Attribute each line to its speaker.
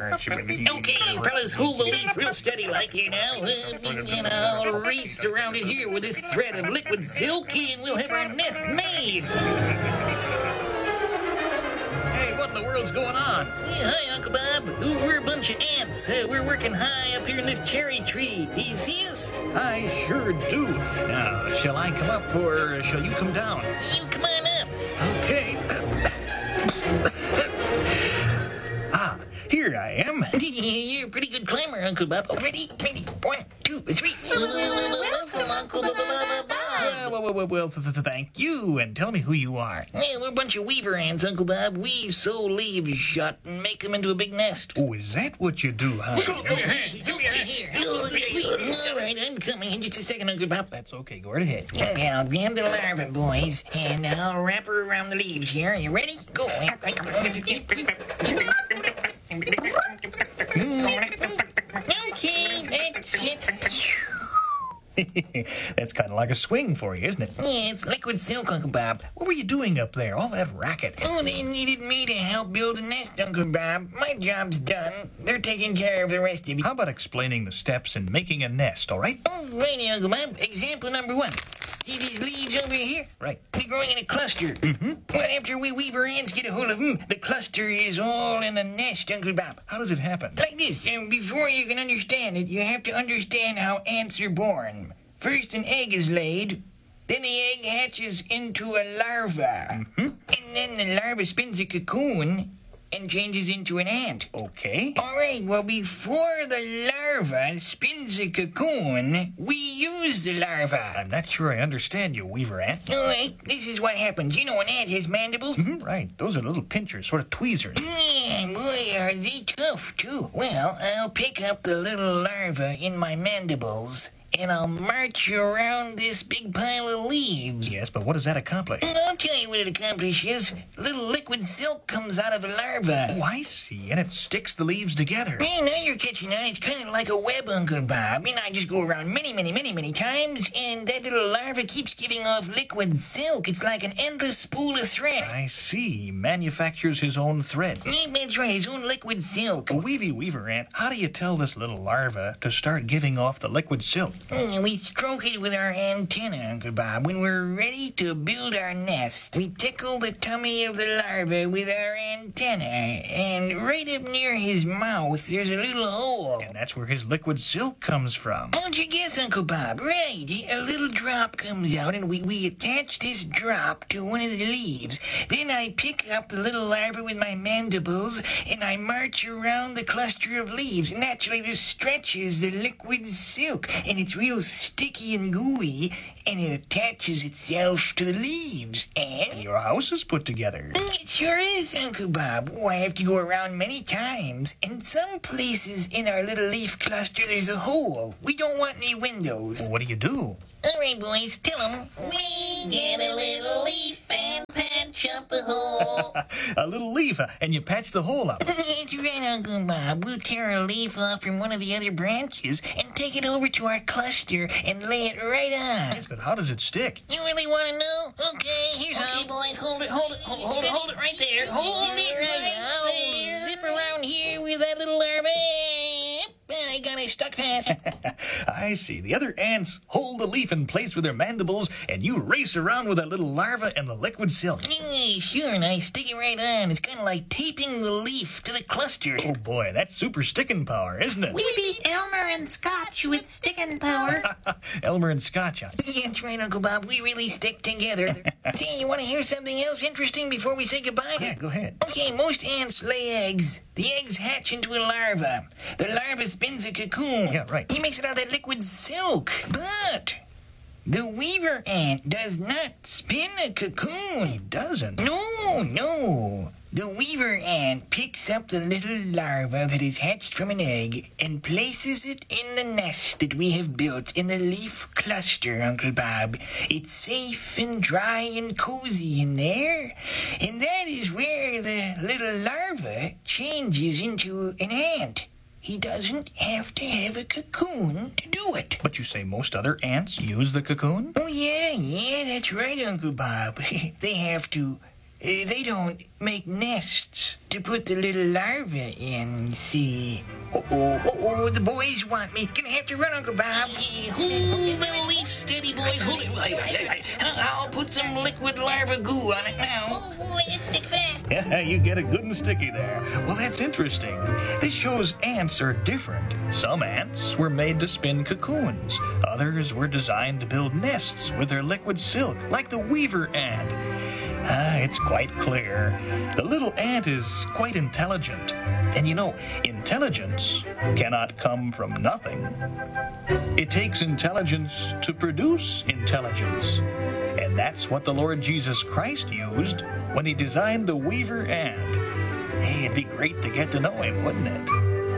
Speaker 1: Okay, fellas, hold the leaf real steady like here now. And I'll race around it here with this thread of liquid silk, and we'll have our nest made. Hey, what in the world's going on? Yeah, hi, Uncle Bob. We're a bunch of ants. We're working high up here in this cherry tree. Do you see us?
Speaker 2: I sure do. Now, shall I come up or shall you come down?
Speaker 1: You come on up.
Speaker 2: Okay. Here I am.
Speaker 1: You're a pretty good climber, Uncle Bob. Oh, ready? 1, 2, 3. Welcome, Uncle Bob.
Speaker 2: Well, thank you, and tell me who you are.
Speaker 1: Well, we're a bunch of weaver ants, Uncle Bob. We sew leaves shut and make them into a big nest.
Speaker 2: Oh, is that what you do, huh?
Speaker 1: Here. All right, I'm coming in just a second, Uncle Bob.
Speaker 2: That's okay, go right ahead.
Speaker 1: Okay, I'll grab the larva, boys, and I'll wrap her around the leaves here. Are you ready? Go. Okay, that's it.
Speaker 2: That's kind of like a swing for you, isn't it?
Speaker 1: Yeah, it's liquid silk, Uncle Bob.
Speaker 2: What were you doing up there? All that racket.
Speaker 1: Oh, they needed me to help build a nest, Uncle Bob. My job's done. They're taking care of the rest of you.
Speaker 2: How about explaining the steps in making a nest, all right?
Speaker 1: Oh, righty, Uncle Bob. Example number 1. See these leaves over here?
Speaker 2: Right.
Speaker 1: They're growing in a cluster. Well, after we weaver ants get a hold of them, the cluster is all in a nest, Uncle Bob.
Speaker 2: How does it happen?
Speaker 1: Like this. Before you can understand it, you have to understand how ants are born. First, an egg is laid. Then the egg hatches into a larva. And then the larva spins a cocoon and changes into an ant.
Speaker 2: Okay.
Speaker 1: All right, well, before the larva spins a cocoon, we use the larva.
Speaker 2: I'm not sure I understand you, weaver ant.
Speaker 1: All right, this is what happens. You know an ant has mandibles?
Speaker 2: Right, those are little pinchers, sort of tweezers.
Speaker 1: Yeah, boy, are they tough, too. Well, I'll pick up the little larva in my mandibles, and I'll march around this big pile of leaves.
Speaker 2: Yes, but what does that accomplish?
Speaker 1: I'll tell you what it accomplishes. Little liquid silk comes out of the larva.
Speaker 2: Oh, I see, and it sticks the leaves together.
Speaker 1: Hey, now you're catching on. It's kind of like a web, Uncle Bob. And I just go around many times, and that little larva keeps giving off liquid silk. It's like an endless spool of thread.
Speaker 2: I see. He manufactures his own thread.
Speaker 1: Yeah, that's right, his own liquid silk.
Speaker 2: Weaver ant, how do you tell this little larva to start giving off the liquid silk?
Speaker 1: We stroke it with our antenna, Uncle Bob. When we're ready to build our nest, we tickle the tummy of the larva with our antenna, and right up near his mouth, there's a little hole.
Speaker 2: And that's where his liquid silk comes from.
Speaker 1: How'd you guess, Uncle Bob? Right. A little drop comes out, and we attach this drop to one of the leaves. Then I pick up the little larva with my mandibles, and I march around the cluster of leaves. Naturally, this stretches the liquid silk, and it's real sticky and gooey, and it attaches itself to the leaves. And
Speaker 2: your house is put together.
Speaker 1: It sure is, Uncle Bob. Oh, I have to go around many times. And some places in our little leaf cluster, there's a hole. We don't want any windows.
Speaker 2: Well, what do you do?
Speaker 1: All right, boys, tell them. We get a little leaf and patch up the hole.
Speaker 2: A little leaf, and you patch the hole up.
Speaker 1: That's right, Uncle Bob. We'll tear a leaf off from one of the other branches and take it over to our cluster and lay it right on.
Speaker 2: Yes, but how does it stick?
Speaker 1: You really want to know? Okay, here's how. Okay, boys, hold it right there. Hold it right there. Zip around here with that little larva. I got it stuck fast.
Speaker 2: I see. The other ants hold the leaf in place with their mandibles, and you race around with that little larva and the liquid silk.
Speaker 1: Sure, and I stick it right on. It's kind of like taping the leaf to the cluster.
Speaker 2: Oh, boy, that's super sticking power, isn't it?
Speaker 3: We beat Elmer and Scotch with sticking power.
Speaker 2: Elmer and Scotch, huh?
Speaker 1: That's right, Uncle Bob. We really stick together. Hey, you want to hear something else interesting before we say goodbye?
Speaker 2: Yeah, go ahead.
Speaker 1: Okay, most ants lay eggs. The eggs hatch into a larva. The larva spins a cocoon.
Speaker 2: Yeah, right.
Speaker 1: He makes it out of that liquid silk. But the weaver ant does not spin a cocoon.
Speaker 2: He doesn't?
Speaker 1: No. The weaver ant picks up the little larva that is hatched from an egg and places it in the nest that we have built in the leaf cluster, Uncle Bob. It's safe and dry and cozy in there. And that is where the little larva changes into an ant. He doesn't have to have a cocoon to do it.
Speaker 2: But you say most other ants use the cocoon?
Speaker 1: Oh, yeah, that's right, Uncle Bob. They have to They don't make nests to put the little larvae in, see. Oh, the boys want me. Gonna have to run, Uncle Bob.
Speaker 4: Hold the leaf steady, boys. Hold it. I'll put some liquid larva goo on it now.
Speaker 3: Oh, boy, it stick fast.
Speaker 2: Yeah, you get it good and sticky there. Well, that's interesting. This shows ants are different. Some ants were made to spin cocoons. Others were designed to build nests with their liquid silk, like the weaver ant. It's quite clear. The little ant is quite intelligent. And you know, intelligence cannot come from nothing. It takes intelligence to produce intelligence. And that's what the Lord Jesus Christ used when he designed the weaver ant. Hey, it'd be great to get to know him, wouldn't it?